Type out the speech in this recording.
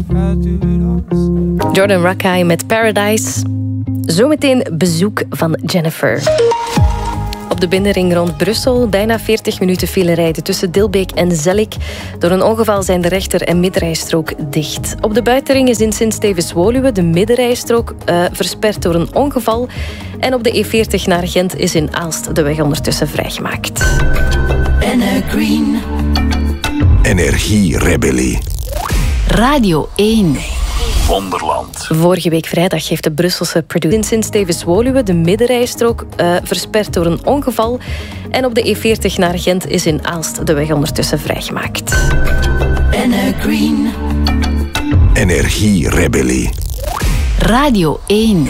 Jordan Rakei met Paradise. Zometeen bezoek van Jennifer. Op de binnenring rond Brussel bijna 40 minuten file rijden tussen Dilbeek en Zellik. Door een ongeval zijn de rechter- en middenrijstrook dicht. Op de buitenring is in Sint-Stevens-Woluwe de middenrijstrook versperd door een ongeval. En op de E40 naar Gent is in Aalst de weg ondertussen vrijgemaakt. Green. Energierebellie. Radio 1. Wonderland. Vorige week vrijdag heeft de Brusselse producer in Sint-Stevens-Woluwe de middenrijstrook versperd door een ongeval. En op de E40 naar Gent is in Aalst de weg ondertussen vrijgemaakt. Green. Energierebellie. Radio 1.